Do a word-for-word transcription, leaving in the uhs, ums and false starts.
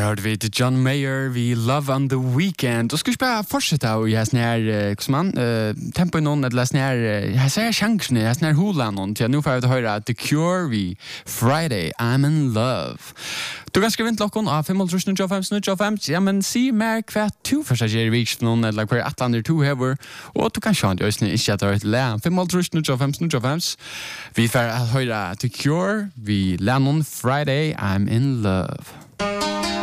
hørte vi til John Mayer, vi Love on the Weekend. Og skal vi bare fortsette av jeg sånn her, hvordan man, uh, tempo i noen, eller sånn her, jeg ser sjansene, jeg sånn her hula noen, til nå får jeg høre The Cure, vi Friday, I'm in Love. Du kan skrive inn til dere av fem tusen fem hundre og fem, ja, men si mer hva du først gjør i vikst noen, eller hva et eller annet du hever, og du kan skjønne det også ikke at det er et le. fem tusen fem hundre og fem, vi får høre The Cure, vi Lennon, Friday, I'm in Love.